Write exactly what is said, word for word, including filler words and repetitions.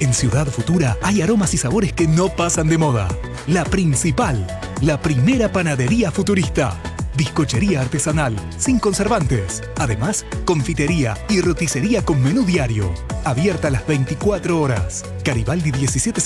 En Ciudad Futura hay aromas y sabores que no pasan de moda. La Principal, la primera panadería futurista. Bizcochería artesanal, sin conservantes. Además, confitería y roticería con menú diario. Abierta las veinticuatro horas. Garibaldi diecisiete